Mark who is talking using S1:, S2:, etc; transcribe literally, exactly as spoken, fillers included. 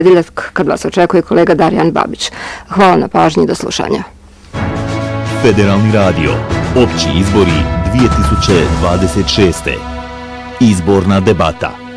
S1: Ponedjeljak kad vas očekuje kolega Darijan Babić. Hvala na pažnji i do slušanja.
S2: Federalni radio. Opći izbori dvije tisuće dvadeset šeste. Izborna debata.